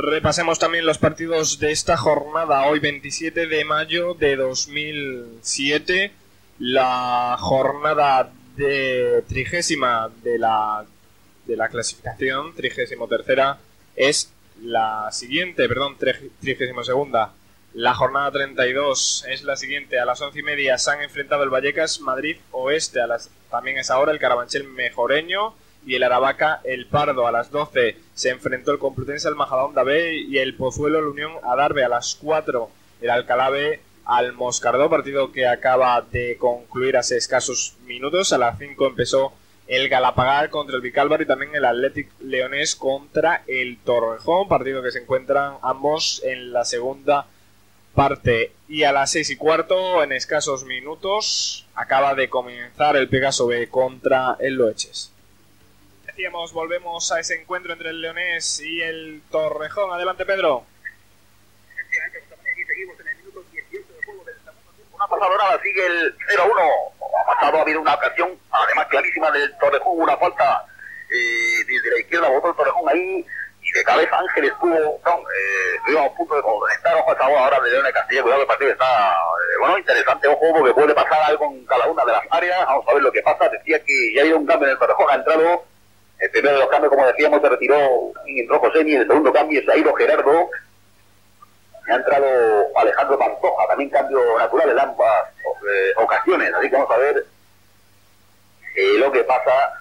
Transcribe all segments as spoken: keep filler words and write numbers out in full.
Repasemos también los partidos de esta jornada, hoy veintisiete de mayo de dos mil siete, la jornada de trigésima de la, de la clasificación, trigésimo tercera, es la siguiente, perdón, trigésimo segunda. La jornada treinta y dos es la siguiente, a las once y media se han enfrentado el Vallecas Madrid Oeste, a las, también es ahora el Carabanchel Mejoreño y el Aravaca El Pardo. A las doce se enfrentó el Complutense al Majadahonda B y el Pozuelo la Unión Adarve. A las cuatro el Alcalá B al Moscardó, partido que acaba de concluir hace escasos minutos. A las cinco empezó el Galapagar contra el Vicálvaro y también el Athletic Leonés contra el Torrejón, partido que se encuentran ambos en la segunda parte. Y a las seis y cuarto, en escasos minutos, acaba de comenzar el Pegaso B contra el Loeches. Decíamos, volvemos a ese encuentro entre el Leonés y el Torrejón. Adelante, Pedro. Aquí seguimos en el minuto dieciocho de juego del segundo tiempo. Una pasada dorada, sigue el cero a uno. Ha pasado, ha habido una ocasión, además clarísima del Torrejón, una falta eh, desde la izquierda, botó el Torrejón ahí. Y de cabeza Ángel estuvo, no, eh, estuvimos a punto de conectar, ojo, esta ahora de León de Castilla, cuidado, el partido está, eh, bueno, interesante, ojo, porque puede pasar algo en cada una de las áreas, vamos a ver lo que pasa. Decía que ya ha habido un cambio en el Torrejón, ha entrado, el primero de los cambios, como decíamos, se retiró, y entró Josemi, el segundo cambio se ha ido Gerardo, ha entrado Alejandro Pantoja, también cambio natural en ambas eh, ocasiones, así que vamos a ver eh, lo que pasa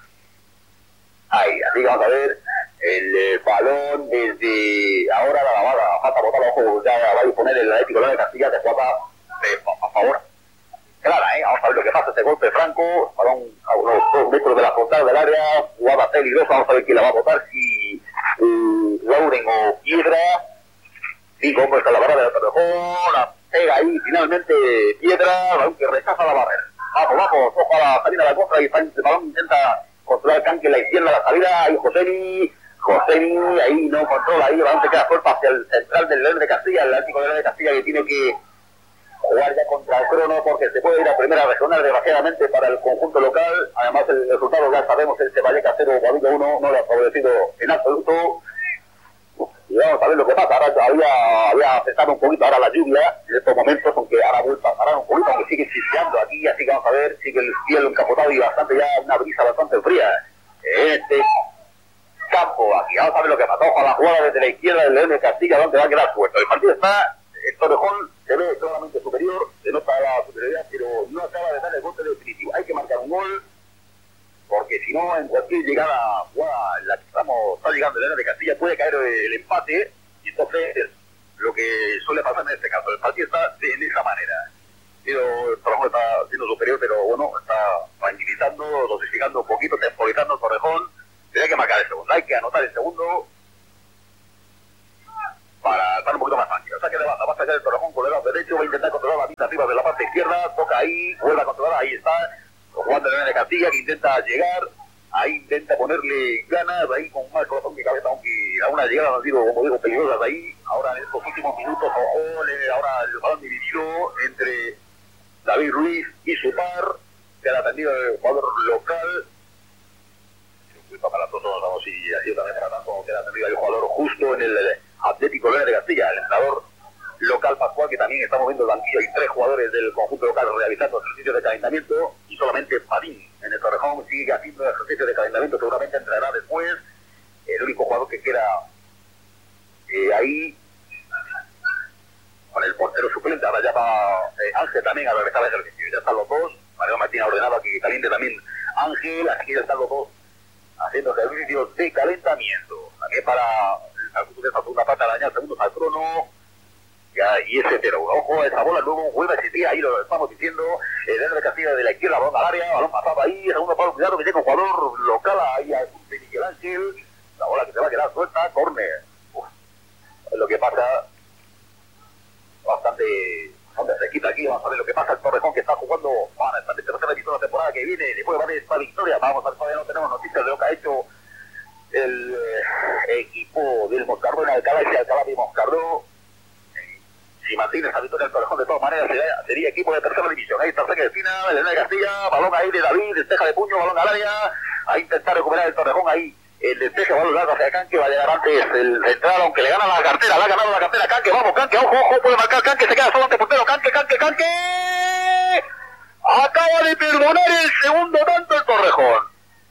ahí, así que vamos a ver. El eh, balón desde ahora la lavada, falta botar ojo, ya va a disponer el Atlético de Castilla de jugada eh, a favor. Clara, ¿eh? Vamos a ver lo que pasa, este golpe franco, balón a unos dos metros de la frontal del área, jugada peligrosa, vamos a ver quién la va a botar, si uh, Lauren o Piedra. Cinco hombres a la barra de la Torrejón, la pega ahí finalmente Piedra, balón que rechaza la barrera. Vamos, vamos, ojo a la salida de la contra y el balón intenta controlar el canque en la izquierda, la salida, ahí Josemi. José ahí no controla, ahí el balón se queda suelto hacia el central del León de Castilla, el Atlético de León de Castilla, que tiene que jugar ya contra el crono porque se puede ir a primera regional desgraciadamente para el conjunto local. Además el resultado ya sabemos, el Vallecas cero, Guadalajara uno, no le ha favorecido en absoluto. Y vamos a ver lo que pasa. Ahora había, había afectado un poquito ahora la lluvia en estos momentos, aunque ahora vuelve a parar un poquito, aunque sigue chispeando aquí, así que vamos a ver, sigue el cielo encapotado y bastante ya una brisa bastante fría. Este campo aquí, vamos a ver lo que pasa. Ojo a la jugada desde la izquierda del León de Castilla, donde va a quedar suelto. El partido está, el Torrejón se ve claramente superior, se nota la superioridad, pero no acaba de dar el golpe definitivo. Hay que marcar un gol, porque si no, en cualquier llegada jugada en la que estamos, está llegando el León de Castilla, puede caer el empate, y entonces lo que suele pasar en este caso, el partido está de, de esa manera. Pero el Torrejón está siendo superior, pero bueno, está tranquilizando, dosificando un poquito, temporizando el Torrejón. Tiene que marcar el segundo, hay que anotar el segundo para estar un poquito más tranquilo. O sea que le va a sacar el Torrejón con el lado derecho, va a intentar controlar la pista arriba de la parte izquierda, toca ahí, vuelve a controlar, ahí está, jugando el León de Castilla, que intenta llegar, ahí intenta ponerle ganas, ahí con más corazón que cabeza, aunque algunas llegadas han sido, como digo, peligrosas ahí. Ahora en estos últimos minutos, ojo, ahora el balón dividido entre David Ruiz y su par, que ha atendido el jugador local. Para todos, vamos, y ha sido también para tanto que ha tenido el jugador justo en el Atlético León de Castilla, el entrenador local Pascual, que también estamos viendo el banquillo, hay tres jugadores del conjunto local realizando ejercicios de calentamiento y solamente Padín en el Torrejón sigue haciendo ejercicios de calentamiento, seguramente entrará después, el único jugador que queda eh, ahí con el portero suplente. Ahora ya va eh, Ángel también a regresar al ejercicio, ya están los dos, Mario Martín ha ordenado a que caliente también Ángel, aquí ya están los dos haciendo servicios de calentamiento. También para el conjunto de esta segunda parte, arañar segundos al crono. Ya, y ese cero. Ojo a esa bola, luego vuelve a existir, ahí lo estamos diciendo. El León de Castilla de la izquierda, balón al área, balón pasado ahí, segundo palo, cuidado que llega un jugador local ahí a Miguel Ángel. La bola que se va a quedar suelta, córner. Es lo que pasa. Bastante, bastante se quita aquí, vamos a ver lo que pasa. El Torrejón que está jugando para estar en tercera división la temporada que viene, después va a haber esta victoria. Vamos a ver, todavía no tenemos noticias de lo que ha hecho el eh, equipo del Moscardó en Alcalá y Alcalá de Moscardó. Si mantiene esa victoria del Torrejón, de todas maneras sería, sería equipo de tercera división. Ahí está cerca de esquina, el de Castilla, balón ahí de David, despeja de puño, balón al área, a intentar recuperar el Torrejón ahí el despeje va a largo hacia Canque, va a llegar antes el central, aunque le gana la cartera, le ha ganado la cartera Canque, vamos Canque, ojo, ojo, puede marcar Canque, se queda solo ante portero, Canque, Canque, Canque, acaba de perdonar el segundo tanto el Torrejón,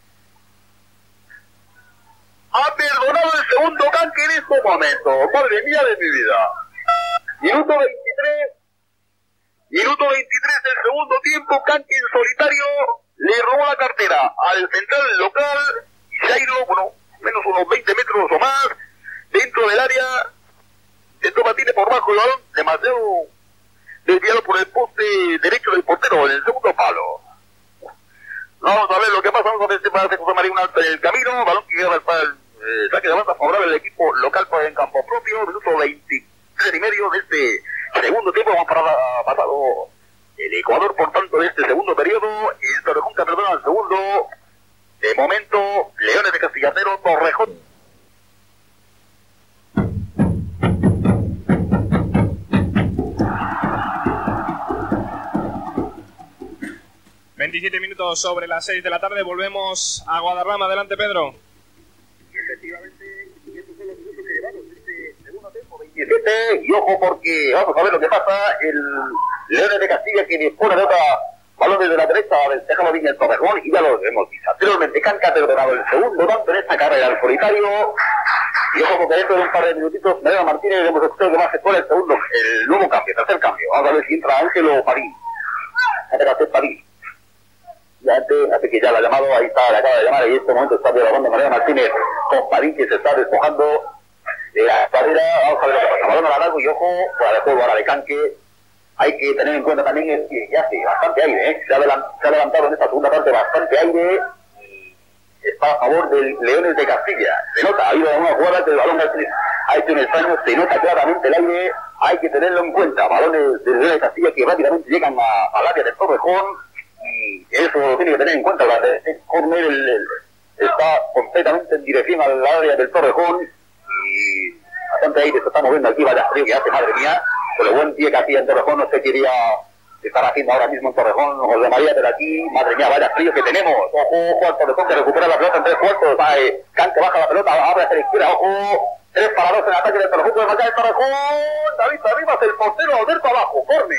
ha perdonado el segundo Canque en este momento, madre mía de mi vida, minuto veintitrés, minuto veintitrés del segundo tiempo, Canque en solitario, le robó la cartera al central local, se ha ido, bueno, menos unos veinte metros o más, dentro del área, dentro Martínez por bajo el balón, demasiado desviado por el poste derecho del portero, en el segundo palo. Vamos a ver lo que pasa, vamos a ver si parece José María un alto en el camino, balón que queda para el eh, saque de banda favorable del equipo local en campo propio, minuto veintitrés y medio de este segundo tiempo, vamos para pasado el Ecuador, por tanto, de este segundo periodo, el Torrejón que perdona el segundo. De momento, Leones de Castilla cero, Torrejón. veintisiete minutos sobre las seis de la tarde, volvemos a Guadarrama. Adelante, Pedro. Y efectivamente, estos son los minutos que llevamos este segundo tiempo, veintisiete, y ojo porque vamos a ver lo que pasa, el Leones de Castilla que dispone de otra balón desde la derecha, dejamos bien el Torrejón, y ya lo hemos visto. Anteriormente, Canque ha perdonado el segundo tanto en esta carrera al solitario, y ojo porque dentro de un par de minutitos, Mariano Martínez, hemos escuchado que más se pone el segundo, el nuevo cambio, tercer cambio. Vamos a ver si entra Ángelo Padín. Ángelo Padín. Ya antes, hace que ya la ha llamado, ahí está, le acaba de llamar, y en este momento está dialogando Mariano Martínez con Padín, que se está despojando de la carrera. Vamos a ver lo que pasa. Balón a la largo y ojo, fuera de juego ahora de Canque. Hay que tener en cuenta también que ya hace bastante aire, ¿eh? se, ha se ha levantado en esta segunda parte bastante aire y está a favor del Leones de Castilla. Se nota, ha habido una jugada que el balón ha hecho un extraño, se nota claramente el aire, hay que tenerlo en cuenta. Balones del Leones de Castilla que rápidamente llegan a, al área del Torrejón y eso lo tiene que tener en cuenta. El córner está completamente en dirección al área del Torrejón y bastante aire se está moviendo aquí, vaya frío que hace, madre mía. Con lo buen pie que hacía en Torrejón, no sé qué iría estar haciendo ahora mismo en Torrejón, José María, pero aquí, madre mía, vaya frío que tenemos. Ojo, ojo al Torrejón que recupera la pelota en tres cuartos. Ay, Canque baja la pelota, abre hacia la izquierda, ojo. Tres para dos en ataque del Torrejón, puede marcar el Torrejón. David Arribas, el portero, Alberto abajo, córner.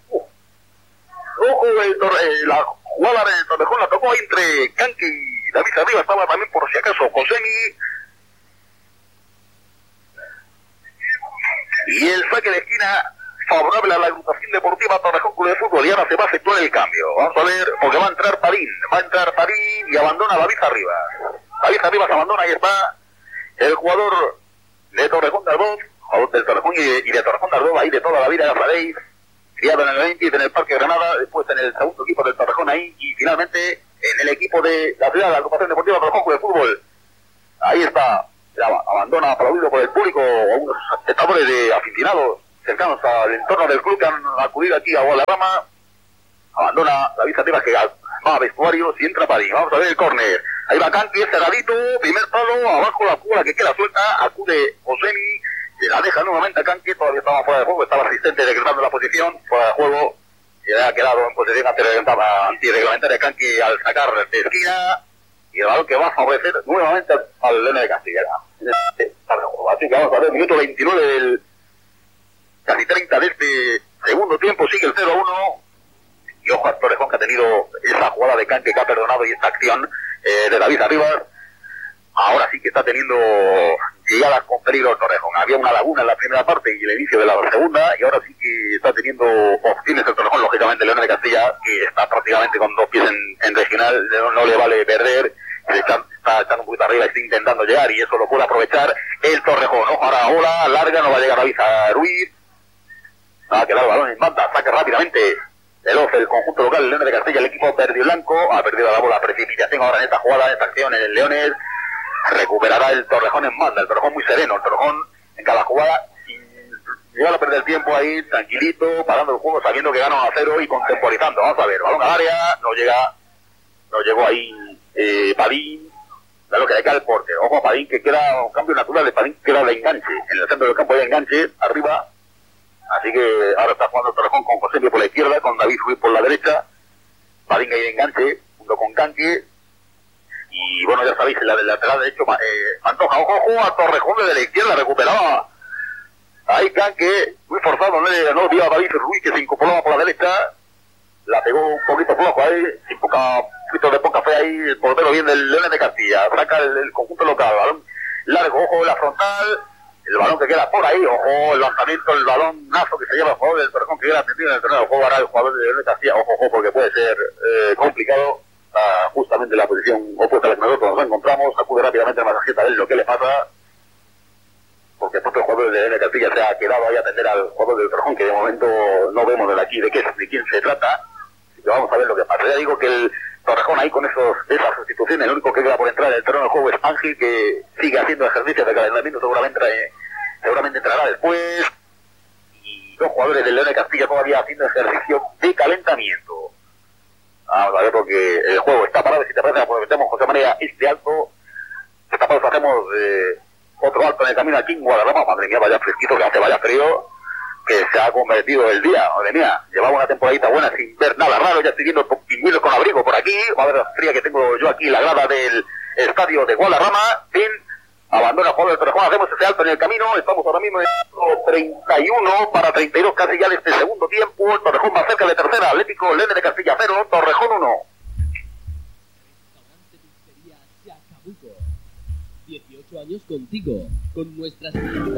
Ojo, el torre, eh, la jugada del Torrejón la tocó entre Canque y David Arribas, estaba también por si acaso Josemi. Y el saque de esquina favorable a la agrupación deportiva Torrejón Club de Fútbol, y ahora se va a efectuar el cambio. Vamos a ver, porque va a entrar Padín, va a entrar Padín y abandona a David Arribas. David Arribas abandona, ahí está el jugador de Torrejón de Ardoz, jugador del Torrejón y de, y de Torrejón de Ardoz, ahí de toda la vida, ya sabéis, criado en el veinte en el Parque Granada, después en el segundo equipo del Torrejón ahí, y finalmente en el equipo de la ciudad de la agrupación deportiva Torrejón Club de Fútbol. Ahí está. Abandona aplaudido por el público a unos espectadores de aficionados cercanos al entorno del club que han acudido aquí a Guadarrama. Abandona David Arribas que va a vestuarios y entra Padín. Vamos a ver el córner. Ahí va Canque, cerradito, primer palo, abajo la jugada que queda suelta, acude Josemi, se la deja nuevamente a Canque, todavía estaba fuera de juego, estaba asistente decretando la posición, fuera de juego, se ha quedado en posición antirreglamentaria Canque al sacar de esquina. Y el balón que va a favorecer nuevamente al Leones de Castilla. Así que vamos a ver, minuto veintinueve del casi treinta de este segundo tiempo, sigue el cero a uno. Y ojo a Torrejón que ha tenido esa jugada de Canque que ha perdonado y esta acción eh, de David Arribas. Ahora sí que está teniendo llegadas con peligro Torrejón. Había una laguna en la primera parte y el inicio de la segunda, y ahora sí que está teniendo opciones el Torrejón, lógicamente Leones de Castilla, que está prácticamente con dos pies en, en regional, no, no le vale perder, está, está echando un poquito arriba y está intentando llegar, y eso lo puede aprovechar el Torrejón. Ojo, ahora ola larga, no va a llegar David Ruiz, va a quedar el balón en banda, saque rápidamente veloz el conjunto local, el Leones de Castilla, el equipo verde y blanco, ha perdido la bola, precipitación ahora en esta jugada, en esta acción en el Leones. Recuperará el Torrejón en banda, el Torrejón muy sereno, el Torrejón en cada jugada sin llegar a perder el tiempo ahí, tranquilito, parando el juego, sabiendo que gana a cero y contemporizando. Vamos a ver, balón al área, no llega, no llegó ahí eh, Padín, da lo que le cae al porte. Ojo a Padín que queda un cambio natural de Padín, que queda de enganche, en el centro del campo hay enganche, arriba, así que ahora está jugando el Torrejón con José por la izquierda, con David Ruiz por la derecha, Padín ahí de enganche, junto con Canque. Y bueno, ya sabéis, la del lateral derecho, eh, Pantoja, ojo, ojo, a Torrejón desde la izquierda, recuperaba ahí Canque, muy forzado, no, no dio a David Ruiz, que se incorporaba por la derecha, la pegó un poquito flojo ahí, sin poca, poquito de poca fe ahí, el portero bien del Leones de Castilla, saca el, el conjunto local, balón largo, ojo, la frontal, el balón que queda por ahí, ojo, el lanzamiento, el balón nazo que se lleva el jugador del Torrejón, que queda atendido en el terreno de juego, ahora el jugador del Leones de Castilla, ojo, ojo, porque puede ser eh, complicado. Uh, justamente en la posición opuesta a la que nosotros nos encontramos, acude rápidamente al masajista a ver lo que le pasa, porque el propio jugador de N Castilla se ha quedado ahí a atender al jugador del Torrejón, que de momento no vemos de aquí de qué de quién se trata, así que vamos a ver lo que pasa. Ya digo que el Torrejón ahí con esos esas sustituciones, el único que queda por entrar en el terreno del juego es Ángel, que sigue haciendo ejercicios de calentamiento, seguramente, eh, seguramente entrará después, y dos jugadores del León de Castilla todavía haciendo ejercicio de calentamiento. Vamos a ver, porque el juego está parado, si te parece, aprovechamos, José María, este alto, está parado, hacemos eh, otro alto en el camino aquí en Guadarrama. Madre mía, vaya fresquito, que hace, vaya frío, que se ha convertido el día, madre mía, llevaba una temporadita buena sin ver nada raro, ya estoy viendo pingüinos con abrigo por aquí, a ver la fría que tengo yo aquí, la grada del estadio de Guadarrama, fin, abandona el jugador del Torrejón, hacemos ese alto en el camino, estamos ahora mismo en treinta y uno para treinta y dos casi ya de este segundo tiempo, el Torrejón más cerca de tercera, Atlético Leones de Castilla cero, Torrejón uno. Restaurante Pizzería Chacabuco, dieciocho años contigo, con nuestras...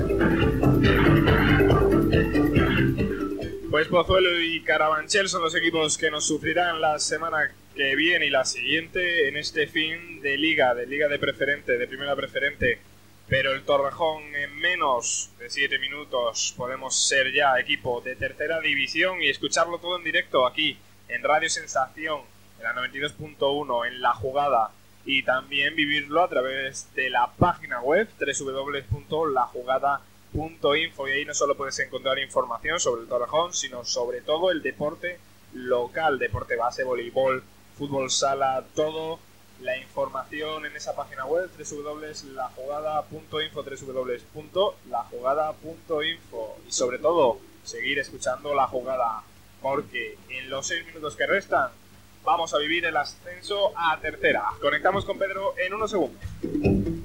Pues Pozuelo y Carabanchel son los equipos que nos sufrirán la semana que viene y la siguiente en este fin de liga, de liga de preferente, de primera preferente. Pero el Torrejón en menos de siete minutos podemos ser ya equipo de tercera división y escucharlo todo en directo aquí en Radio Sensación, en la noventa y dos punto uno, en La Jugada, y también vivirlo a través de la página web doble u doble u doble u punto la jugada punto info, y ahí no solo puedes encontrar información sobre el Torrejón, sino sobre todo el deporte local, deporte base, voleibol, fútbol sala, todo. La información en esa página web doble u doble u doble u punto la jugada punto info, doble u doble u doble u punto la jugada punto info, y sobre todo seguir escuchando La Jugada, porque en los seis minutos que restan vamos a vivir el ascenso a tercera. Conectamos con Pedro en unos segundos.